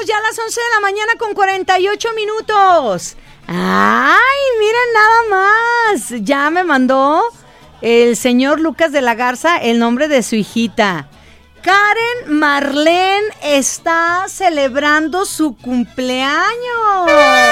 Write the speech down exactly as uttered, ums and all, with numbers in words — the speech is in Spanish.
amigos, ya a las once de la mañana con cuarenta y ocho minutos. Ay, miren nada más. Ya me mandó el señor Lucas de la Garza el nombre de su hijita. Karen Marlene está celebrando su cumpleaños.